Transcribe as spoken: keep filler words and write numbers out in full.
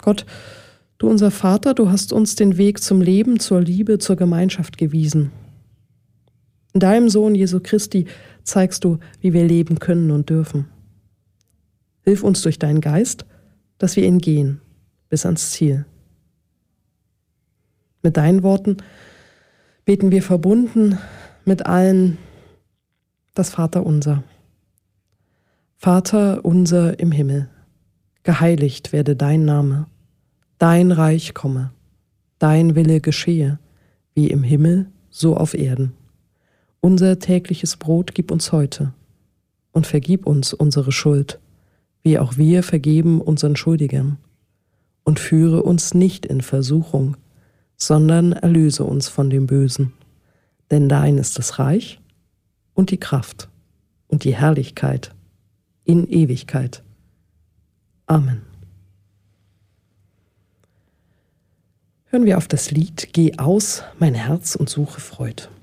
Gott, du unser Vater, du hast uns den Weg zum Leben, zur Liebe, zur Gemeinschaft gewiesen. In deinem Sohn Jesu Christi zeigst du, wie wir leben können und dürfen. Hilf uns durch deinen Geist, dass wir ihn gehen, bis ans Ziel. Mit deinen Worten beten wir verbunden mit allen das Vaterunser. Vater unser im Himmel, geheiligt werde dein Name, dein Reich komme, dein Wille geschehe, wie im Himmel, so auf Erden. Unser tägliches Brot gib uns heute und vergib uns unsere Schuld, wie auch wir vergeben unseren Schuldigern. Und führe uns nicht in Versuchung, sondern erlöse uns von dem Bösen. Denn dein ist das Reich und die Kraft und die Herrlichkeit in Ewigkeit. Amen. Hören wir auf das Lied Geh aus, mein Herz, und suche Freud.